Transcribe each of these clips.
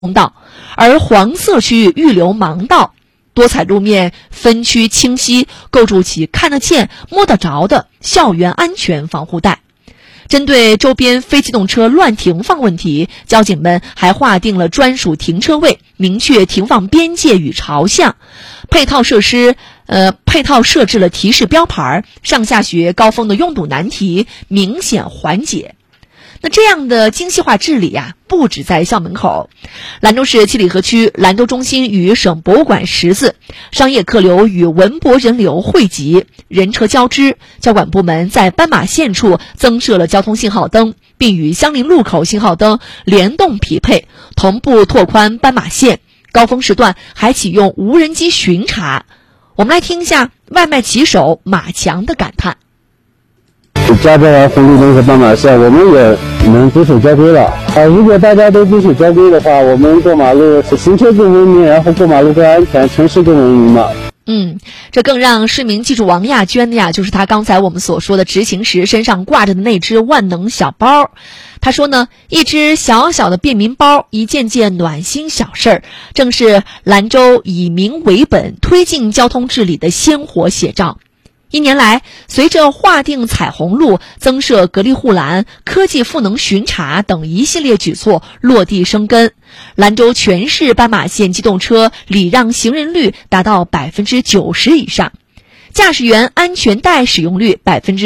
道，而黄色区域预留盲道，多彩路面分区清晰，构筑起看得见、摸得着的校园安全防护带。针对周边非机动车乱停放问题，交警们还划定了专属停车位，明确停放边界与朝向，配套设置了提示标牌，上下学高峰的拥堵难题明显缓解。那这样的精细化治理不止在校门口。兰州市七里河区兰州中心与省博物馆十字，商业客流与文博人流汇集，人车交织。交管部门在斑马线处增设了交通信号灯，并与相邻路口信号灯联动匹配，同步拓宽斑马线。高峰时段还启用无人机巡查。我们来听一下外卖骑手马强的感叹。 加装完红绿灯和斑马线，我们也能遵守交规了。如果大家都遵守交规的话，我们过马路是行车更文明，然后过马路更安全，城市更文明嘛。 这更让市民记住王亚娟的就是她刚才我们所说的执勤时身上挂着的那只万能小包。她说呢，一只小小的便民包，一件件暖心小事儿，正是兰州以民为本推进交通治理的鲜活写照。一年来，随着划定彩虹路、增设隔离护栏、科技赋能巡查等一系列举措落地生根，兰州全市斑马线机动车礼让行人率达到90%以上，驾驶员安全带使用率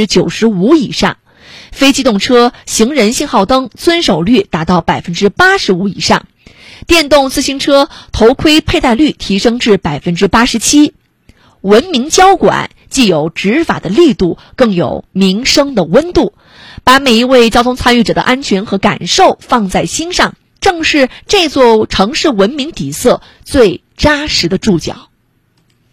95%以上，非机动车行人信号灯遵守率达到85%以上，电动自行车头盔佩戴率提升至87%。文明交管既有执法的力度，更有民生的温度，把每一位交通参与者的安全和感受放在心上，正是这座城市文明底色最扎实的注脚。